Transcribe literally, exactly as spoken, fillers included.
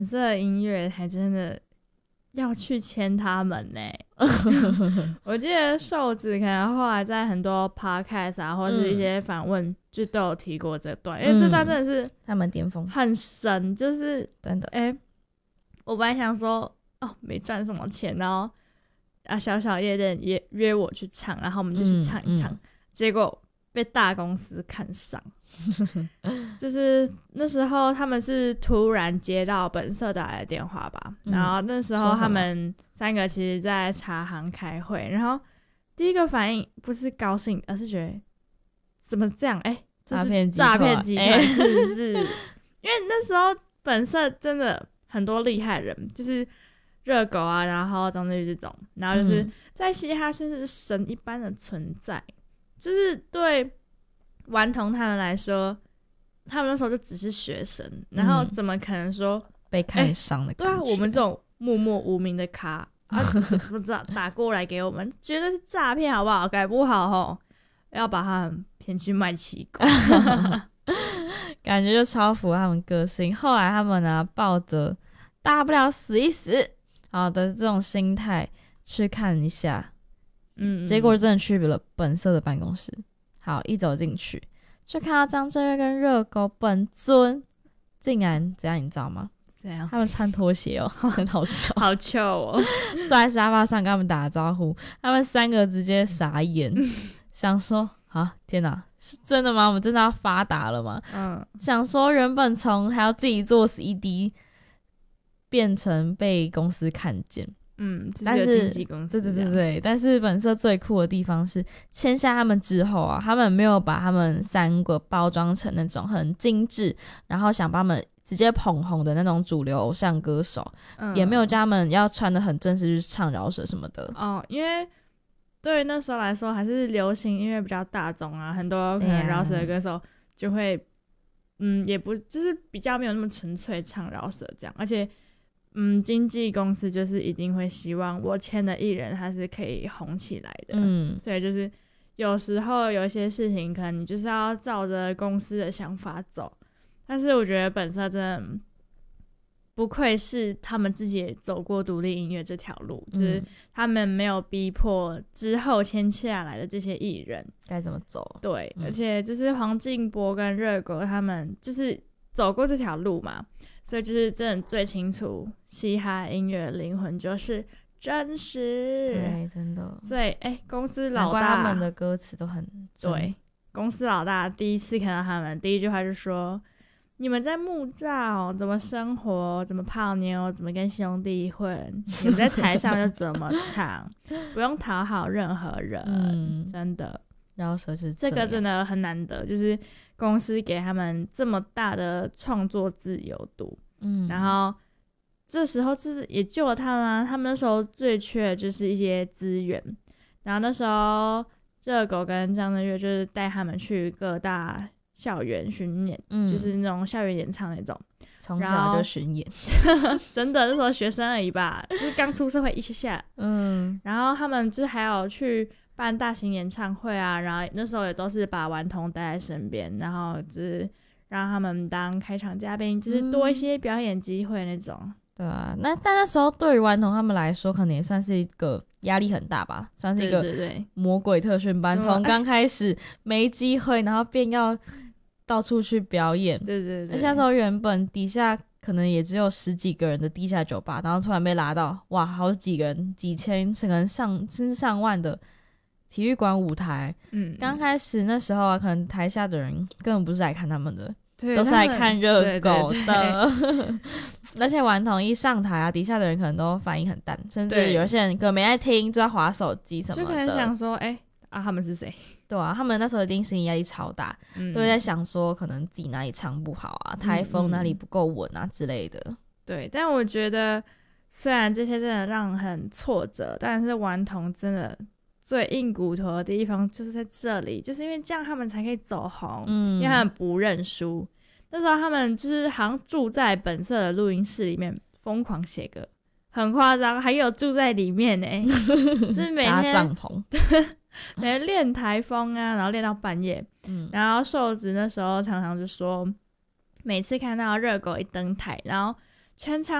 本色音乐还真的要去签他们呢、欸。我记得瘦子可能后来在很多 podcast 啊，或是一些访问就都有提过这段，嗯、因为这段真的是他们巅峰很神，就是真的。 哎、欸，我本来想说哦没赚什么钱，然后啊小小夜店也约我去唱，然后我们就去唱一唱，嗯嗯、结果被大公司看上。就是那时候他们是突然接到本色打来的电话吧、嗯、然后那时候他们三个其实在茶行开会，然后第一个反应不是高兴，而是觉得怎么这样，哎、欸，这是诈骗集团是不是？因为那时候本色真的很多厉害人，就是热狗啊，然后张震岳这种，然后就是在嘻哈圈是神一般的存在，就是对顽童他们来说，他们那时候就只是学生，然后怎么可能说、嗯、 被看上的感觉、 欸、对啊，我们这种默默无名的咖啊，不知道打过来给我们，觉得是诈骗好不好？改不好吼，要把他们骗去卖奇怪。 感觉就超符合他们个性。后来他们呢，抱着大不了死一死好的这种心态去看一下，嗯，结果真的去了本色的办公室。好，一走进去就看到张震岳跟热狗本尊竟然怎样，你知道吗？ 怎样？ 他们穿拖鞋哦，很好笑， 好糗哦！ 坐在沙发上跟他们打招呼，他们三个直接傻眼，想说啊，天哪，是真的吗？我们真的要发达了吗？嗯，想说原本从还要自己做 C D 变成被公司看见。 嗯，但是经纪公司对对对对，但是本色最酷的地方是签下他们之后啊，他们没有把他们三个包装成那种很精致，然后想把他们直接捧红的那种主流偶像歌手，嗯、也没有叫他们要穿得很正式去唱饶舌什么的哦，因为对于那时候来说还是流行音乐比较大众啊，很多可能饶舌的歌手就会、啊、嗯也不就是比较没有那么纯粹唱饶舌这样，而且嗯，经纪公司就是一定会希望我签的艺人他是可以红起来的，嗯，所以就是有时候有一些事情可能你就是要照着公司的想法走，但是我觉得本色真的不愧是他们自己也走过独立音乐这条路、嗯、就是他们没有逼迫之后签下来的这些艺人该怎么走， 对、嗯、而且就是黄靖波跟热狗他们就是走过这条路嘛，所以就是真的最清楚嘻哈音乐的灵魂就是真实， 对，真的。 所以哎、欸，公司老大难怪他们的歌词都很真， 对，公司老大第一次看到他们第一句话就说你们在木栅怎么生活，怎么泡妞，怎么跟兄弟混，你们在台上就怎么唱不用讨好任何人、嗯、真的饶舌是这个真的很难得，就是公司给他们这么大的创作自由度，嗯，然后这时候就是也救了他们啊，他们那时候最缺的就是一些资源，然后那时候热狗跟张震岳就是带他们去各大校园巡演、嗯、就是那种校园演唱那种， 从小就巡演真的那时候学生而已吧，就是刚出社会一下下，嗯，然后他们就是还有去办大型演唱会啊，然后那时候也都是把顽童带在身边，然后就是让他们当开场嘉宾，就是多一些表演机会那种、嗯、 对啊，那但那时候对于顽童他们来说可能也算是一个压力很大吧，算是一个魔鬼特训班，从刚开始没机会然后便要到处去表演， 对对对， 而且那时候原本底下可能也只有十几个人的地下酒吧，然后突然被拉到哇好几个人几千可能上甚至上万的体育馆舞台，嗯，刚开始那时候啊，可能台下的人根本不是来看他们的， 对， 都是来看热狗的， 对对对而且顽童一上台啊，底下的人可能都反应很淡，甚至有些人可能没在听，就在滑手机什么的， 就可能想说，哎、欸、啊，他们是谁？ 对啊，他们那时候一定心理压力超大，嗯、都会在想说，可能自己哪里唱不好啊，台风哪里不够稳啊、嗯、之类的。 对，但我觉得虽然这些真的让人很挫折，但是顽童真的最硬骨头的地方就是在这里，就是因为这样他们才可以走红，嗯，因为他们不认输。那时候他们就是好像住在本色的录音室里面疯狂写歌，很夸张，还有住在里面呢、欸，就是每天搭帐篷， 对，每天练台风啊，然后练到半夜。嗯，然后瘦子那时候常常就说，每次看到热狗一登台，然后全场